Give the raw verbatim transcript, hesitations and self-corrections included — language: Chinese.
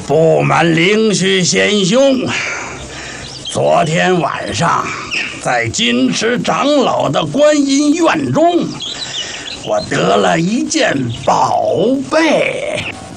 不瞒灵虚贤兄，昨天晚上在金池长老的观音院中，我得了一件宝贝。